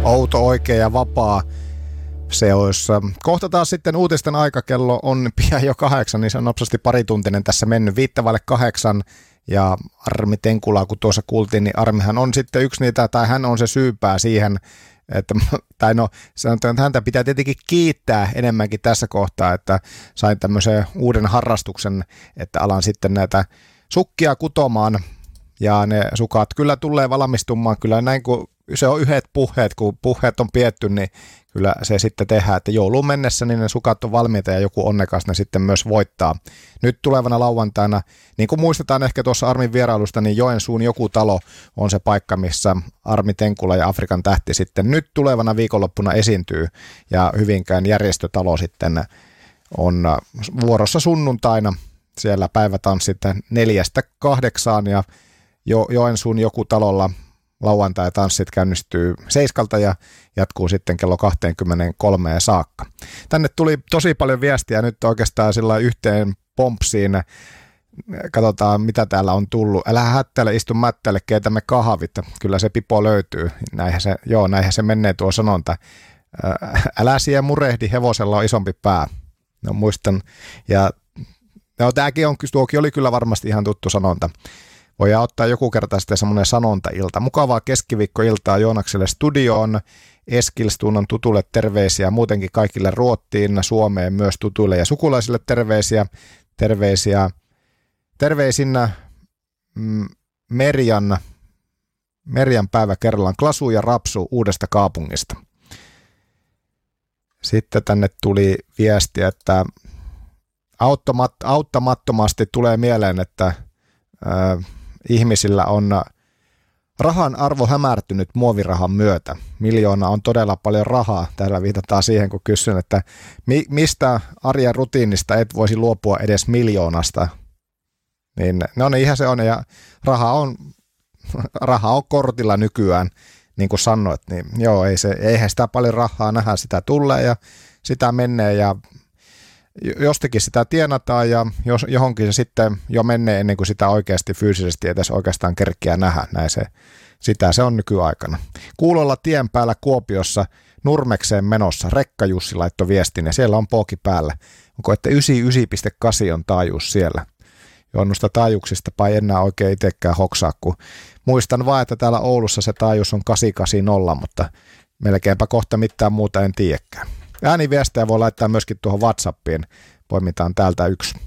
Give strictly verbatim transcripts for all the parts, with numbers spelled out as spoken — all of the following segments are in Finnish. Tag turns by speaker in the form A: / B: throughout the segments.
A: outo, oikea ja vapaa. Se olisi. Kohta taas sitten uutisten aikakello on pian jo kahdeksan, niin se on nopsasti parituntinen tässä mennyt viittävalle kahdeksan. Ja Armi Tenkulaa, kun tuossa kuultiin, niin Armihan on sitten yksi niitä, tai hän on se syypää siihen, että, tai no sanotaan, että häntä pitää tietenkin kiittää enemmänkin tässä kohtaa, että sain tämmöisen uuden harrastuksen, että alan sitten näitä sukkia kutomaan, ja ne sukat kyllä tulee valmistumaan, kyllä näin kun se on yhdet puheet, kun puheet on pietty, niin kyllä se sitten tehdään, että jouluun mennessä niin ne sukat on valmiita ja joku onnekas ne sitten myös voittaa. Nyt tulevana lauantaina, niin kuin muistetaan ehkä tuossa Armin vierailusta, niin Joensuun joku talo on se paikka, missä Armi Tenkula ja Afrikan tähti sitten nyt tulevana viikonloppuna esiintyy, ja Hyvinkään järjestötalo sitten on vuorossa sunnuntaina. Siellä päivätanssit neljästä kahdeksaan ja jo, Joensuun joku talolla lauantai-tanssit käynnistyy seiskalta ja jatkuu sitten kello kaksikymmentäkolme saakka. Tänne tuli tosi paljon viestiä nyt oikeastaan sillä yhteen pompsiin. Katsotaan, mitä täällä on tullut. Älä hättäile, istu mättäille, keitämme kahvit. Kyllä se pipo löytyy. Näinhän se, joo, näinhän se menee tuo sanonta. Älä siellä murehdi, hevosella on isompi pää. No, muistan. Ja no, tämäkin on, tuokin oli kyllä varmasti ihan tuttu sanonta. Voidaan ottaa joku kerta sitten semmoinen sanontailta. Mukavaa keskiviikkoiltaa Joonakselle studioon. Eskilstunon tutulle terveisiä. Muutenkin kaikille Ruottiin, Suomeen myös tutuille ja sukulaisille terveisiä. Terveisiä. Terveisinä mm, Merjan, Merjan päivä kerrallaan Klasu ja Rapsu Uudesta Kaupungista. Sitten tänne tuli viesti, että auttamat, auttamattomasti tulee mieleen, että äh, ihmisillä on rahan arvo hämärtynyt muovirahan myötä. Miljoona on todella paljon rahaa. Täällä viitataan siihen, kun kysyn, että mi- mistä arjen rutiinista et voisi luopua edes miljoonasta. Niin, no niin, ihan se on. Ja raha on, raha on kortilla nykyään, niin kuin sanoit. Niin joo, ei se, eihän sitä paljon rahaa nähdä, sitä tulee ja sitä menee ja jostakin sitä tienataan ja jos, johonkin se sitten jo menee ennen kuin sitä oikeasti fyysisesti edes oikeastaan kerkeä nähdä. Näin se, sitä se on nykyaikana. Kuulolla tien päällä Kuopiossa Nurmekseen menossa. Rekka Jussi laittoi viestin ja siellä on pooki päällä. Onko että yhdeksänkymmentäyhdeksän pilkku kahdeksan on taajuus siellä? Joo, noista taajuuksista ei enää oikein itsekään hoksaa, kun muistan vaan, että täällä Oulussa se taajuus on kahdeksansataakahdeksankymmentä, mutta melkeinpä kohta mitään muuta en tiedäkään. Ääniviestejä voi laittaa myöskin tuohon WhatsAppiin. Poimitaan täältä yksi.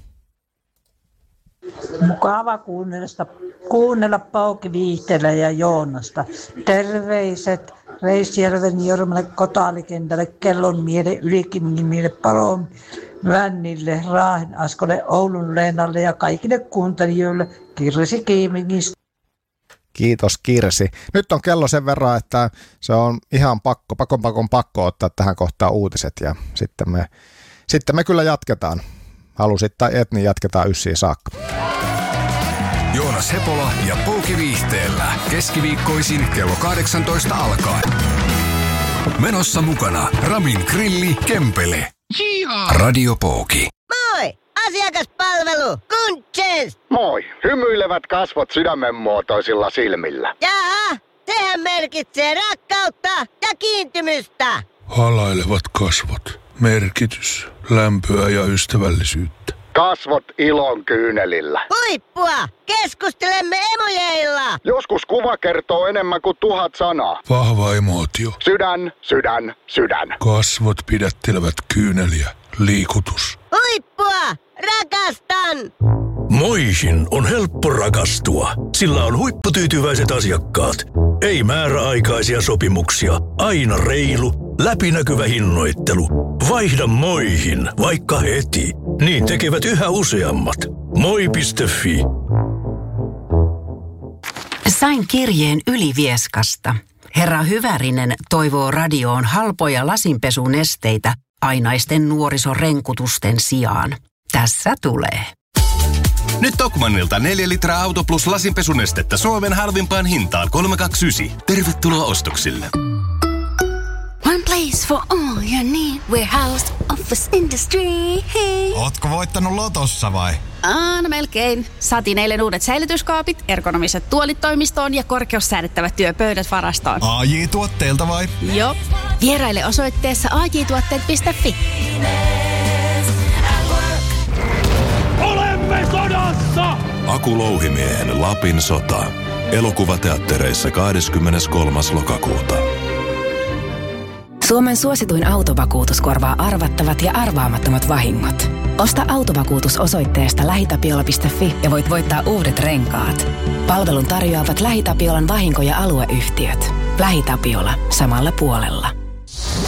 B: Mukava kuunnella, kuunnella Pauki Viihteellä ja Joonasta. Terveiset Reisjärven Jormalle Kotalikentälle, Kellon miele, Ylikimmin miele, Palon Vännille, Raahen Askolle, Oulun Leenalle ja kaikille kuuntelijoille. Kirsi Kiimingistä.
A: Kiitos Kirsi. Nyt on kello sen verran, että se on ihan pakko, pakon pakon pakko ottaa tähän kohtaan uutiset ja sitten me, sitten me kyllä jatketaan. Halusit tai et, niin jatketaan yssiin saakka.
C: Joonas Hepola ja Pouki Viihteellä. Keskiviikkoisin kello kahdeksantoista alkaen. Menossa mukana Ramin Grilli Kempele. Jia! Radio Pouki.
D: Moi! Asiakaspalvelu! Kunches!
E: Moi! Hymyilevät kasvot sydämenmuotoisilla silmillä.
D: Jaa, sehän merkitsee rakkautta ja kiintymystä.
F: Halailevat kasvot. Merkitys, lämpöä ja ystävällisyyttä.
E: Kasvot ilon kyynelillä.
D: Huippua! Keskustelemme emojeilla!
E: Joskus kuva kertoo enemmän kuin tuhat sanaa.
F: Vahva emootio.
E: Sydän, sydän, sydän.
F: Kasvot pidättelevät kyyneliä. Liikutus.
D: Huippua! Rakastan!
G: Moihin on helppo rakastua. Sillä on huipputyytyväiset asiakkaat. Ei määräaikaisia sopimuksia. Aina reilu, läpinäkyvä hinnoittelu. Vaihda Moihin, vaikka heti. Niin tekevät yhä useammat. moi piste fi.
H: Sain kirjeen Ylivieskasta. Herra Hyvärinen toivoo radioon halpoja lasinpesunesteitä ainaisten nuorisorenkutusten sijaan. Tässä tulee.
I: Nyt Tokmannilta neljä litraa Auto Plus lasinpesunestettä Suomen halvimpaan hintaan kolme kaksikymmentäyhdeksän. Tervetuloa ostoksille.
J: One place for all your need. Warehouse, office, industry.
K: Ootko voittanut lotossa vai?
J: Aa, no melkein. Saatiin eilen uudet säilytyskaapit, ergonomiset tuolit toimistoon ja korkeussäädettävät työpöydät varastoon.
K: A J-tuotteelta vai?
J: Joo. Vieraile osoitteessa a j tuotteet piste f i.
L: Olemme sodassa!
M: Aku Louhimiehen Lapin sota. Elokuvateattereissa kahdeskymmeneskolmas lokakuuta.
N: Suomen suosituin autovakuutus korvaa arvattavat ja arvaamattomat vahingot. Osta autovakuutus osoitteesta lähitapiola piste f i ja voit voittaa uudet renkaat. Palvelun tarjoavat LähiTapiolan vahinko- ja alueyhtiöt. LähiTapiola samalla puolella.